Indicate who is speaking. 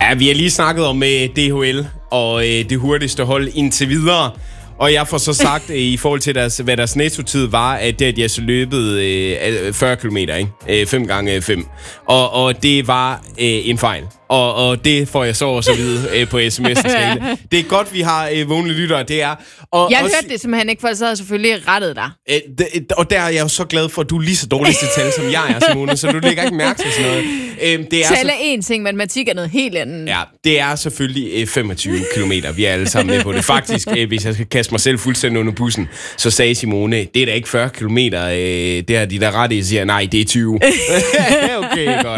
Speaker 1: Ja, vi har lige snakket om DHL og det hurtigste hold indtil videre. Og jeg får så sagt, i forhold til hvad deres nettotid var, at de har så løbet 40 km, ikke? 5 gange 5. Og det var en fejl. Og det får jeg så også at vide på sms'en. Det er godt, vi har vågne lyttere, det er.
Speaker 2: Jeg hørte det simpelthen ikke, for så havde jeg selvfølgelig rettet dig.
Speaker 1: Og der er jeg jo så glad for, at du er lige så dårlig til tal, som jeg er, Simone, så du lægger ikke mærke til sådan noget.
Speaker 2: Tal er én ting, matematik er noget helt andet.
Speaker 1: Ja, det er selvfølgelig 25 kilometer. Vi er alle sammen med på det. Faktisk, hvis jeg skal kaste mig selv fuldstændig under bussen, så sagde Simone, det er da ikke 40 kilometer. Det har de der ret i, siger nej, det er 20. Okay, godt.